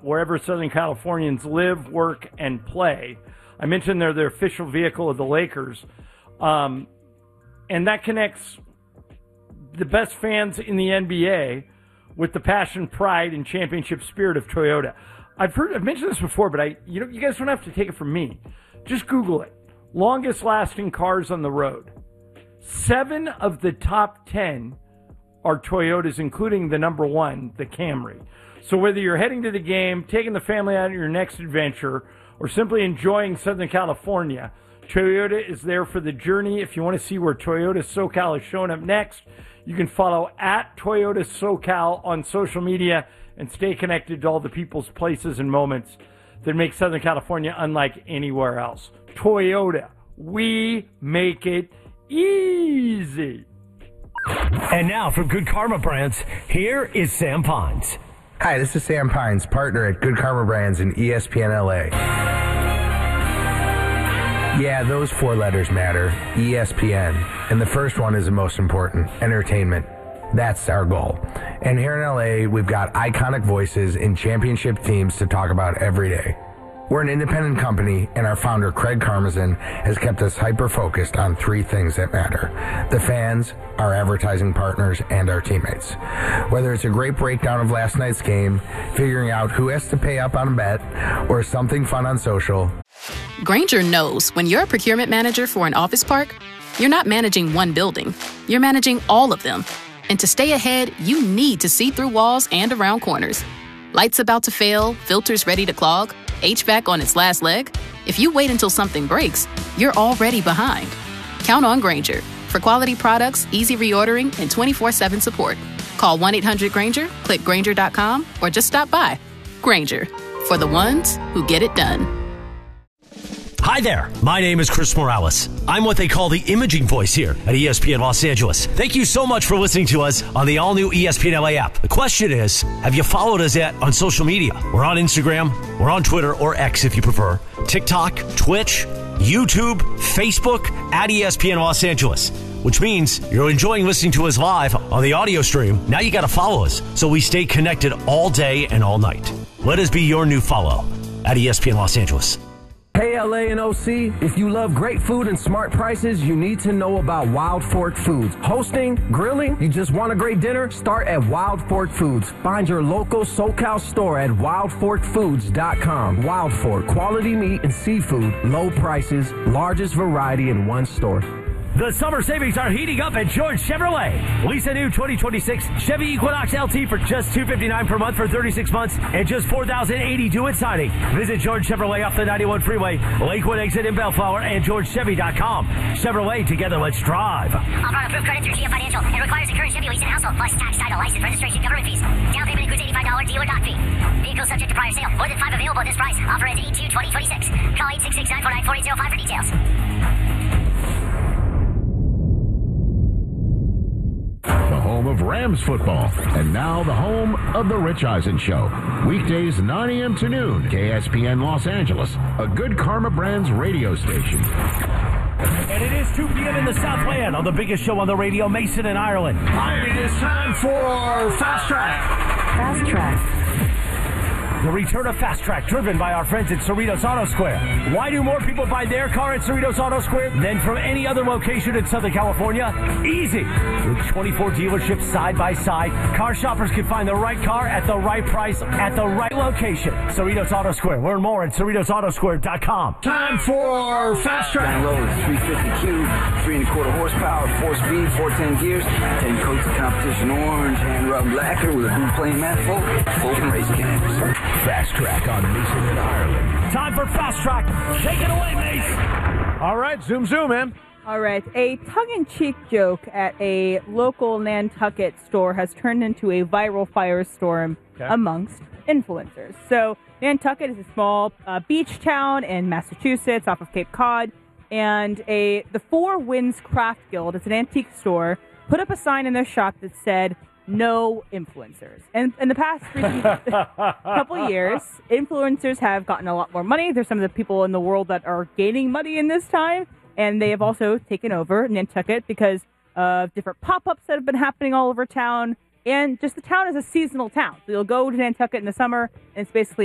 wherever Southern Californians live, work, and play. I mentioned they're the official vehicle of the Lakers. And that connects the best fans in the NBA with the passion, pride, and championship spirit of Toyota. I've mentioned this before, but you guys don't have to take it from me. Just Google it. Longest lasting cars on the road. 7 of the top 10 are Toyotas, including the number 1, the Camry. So whether you're heading to the game, taking the family out on your next adventure, or simply enjoying Southern California, Toyota is there for the journey. If you want to see where Toyota SoCal is showing up next, you can follow at Toyota SoCal on social media and stay connected to all the people's places and moments that make Southern California unlike anywhere else. Toyota, we make it easy. And now from Good Karma Brands, here is Sam Pines. Hi, this is Sam Pines, partner at Good Karma Brands in ESPN LA. Yeah, those 4 letters matter, ESPN. And the first one is the most important, entertainment. That's our goal. And here in LA, we've got iconic voices in championship teams to talk about every day. We're an independent company, and our founder, Craig Karmazin, has kept us hyper-focused on 3 things that matter: the fans, our advertising partners, and our teammates. Whether it's a great breakdown of last night's game, figuring out who has to pay up on a bet, or something fun on social. Grainger knows when you're a procurement manager for an office park, you're not managing one building, you're managing all of them. And to stay ahead, you need to see through walls and around corners. Lights about to fail, filters ready to clog, HVAC on its last leg? If you wait until something breaks, you're already behind. Count on Grainger for quality products, easy reordering, and 24/7 support. Call 1-800-GRAINGER, click Grainger.com, or just stop by. Grainger, for the ones who get it done. Hi there, my name is Chris Morales. I'm what they call the imaging voice here at ESPN Los Angeles. Thank you so much for listening to us on the all-new ESPN LA app. The question is, have you followed us yet on social media? We're on Instagram, we're on Twitter, or X if you prefer, TikTok, Twitch, YouTube, Facebook, at ESPN Los Angeles, which means you're enjoying listening to us live on the audio stream. Now you got to follow us so we stay connected all day and all night. Let us be your new follow at ESPN Los Angeles. Hey LA and OC, if you love great food and smart prices, you need to know about Wild Fork Foods. Hosting, grilling, you just want a great dinner? Start at Wild Fork Foods. Find your local SoCal store at wildforkfoods.com. Wild Fork, quality meat and seafood, low prices, largest variety in one store. The summer savings are heating up at George Chevrolet. Lease a new 2026 Chevy Equinox LT for just $259 per month for 36 months and just $4,080 due at signing. Visit George Chevrolet off the 91 freeway, Lakewood exit in Bellflower, and GeorgeChevy.com. Chevrolet, together let's drive. Offer on approved credit through GM Financial and requires a current Chevy lease and household, plus tax, title, license, registration, government fees. Down payment includes $85 dealer doc fee. Vehicle subject to prior sale. More than 5 available at this price. Offer ends 8/2/2026. Call 866-949-4805 for details. The home of Rams football, and now the home of The Rich Eisen Show. Weekdays 9 a.m. to noon, KSPN Los Angeles, a Good Karma Brands radio station. And it is 2 p.m. in the Southland on the biggest show on the radio, Mason and Ireland. It is time for Fast Track. Fast Track. The return of Fast Track, driven by our friends at Cerritos Auto Square. Why do more people buy their car at Cerritos Auto Square than from any other location in Southern California? Easy. With 24 dealerships side by side, car shoppers can find the right car at the right price at the right location. Cerritos Auto Square. Learn more at CerritosAutoSquare.com. Time for Fast Track. Roll is 350Q, 3 1/4 horsepower, 4-speed, 410 gears, 10 coats of competition orange, hand rubbed lacquer with a blue plain manifold, open race cams. Fast Track on Mason and Ireland. Time for Fast Track. Take it away, Mace. All right, zoom, man. All right. A tongue-in-cheek joke at a local Nantucket store has turned into a viral firestorm amongst influencers. So Nantucket is a small beach town in Massachusetts off of Cape Cod. And the Four Winds Craft Guild, it's an antique store, put up a sign in their shop that said, "No influencers." And in the past couple of years, influencers have gotten a lot more money. There's some of the people in the world that are gaining money in this time. And they have also taken over Nantucket because of different pop-ups that have been happening all over town. And just the town is a seasonal town. So you'll go to Nantucket in the summer, and it's basically